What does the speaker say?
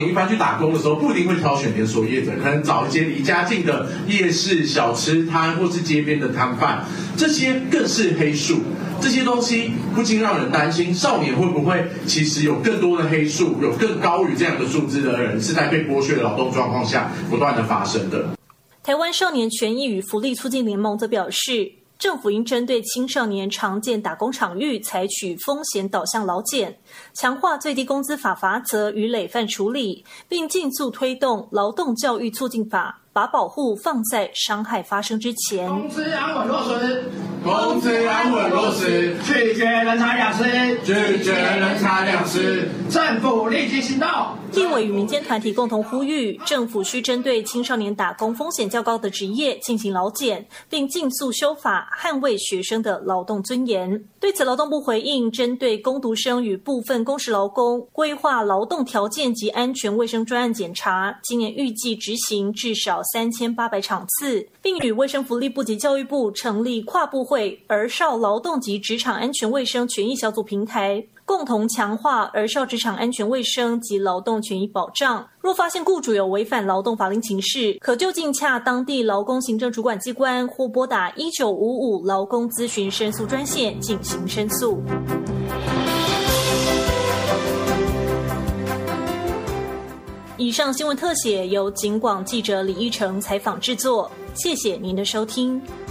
一般去打工的时候，不一定会挑选连锁业者，可能找一些离家近的夜市、小吃摊或是街边的摊贩，这些更是黑数。这些东西不禁让人担心，少年会不会其实有更多的黑数，有更高于这样的数字的人是在被剥削的劳动状况下不断的发生的。 台湾少年权益与福利促进联盟则表示，政府应针对青少年常见打工场域采取风险导向劳检，强化最低工资法罚则与累犯处理，并尽速推动劳动教育促进法，把保护放在伤害发生之前。 公资安稳落实， 公资安稳落实， 拒绝人财两失， 拒绝人财两失， 政府立即行动。 立委与民间团体共同呼吁，政府需针对青少年打工风险较高的职业进行劳检，并尽速修法，捍卫学生的劳动尊严。对此，劳动部回应，针对工读生与部分工时劳工规划劳动条件及安全卫生专案检查，今年预计执行至少3800场次，并与卫生福利部及教育部成立跨部会儿少劳动及职场安全卫生权益小组平台，共同强化儿少职场安全卫生及劳动权益保障。若发现雇主有违反劳动法令情事，可就近洽当地劳工行政主管机关或拨打1955劳工咨询申诉专线进行申诉。以上新闻特写由警广记者李义成采访制作，谢谢您的收听。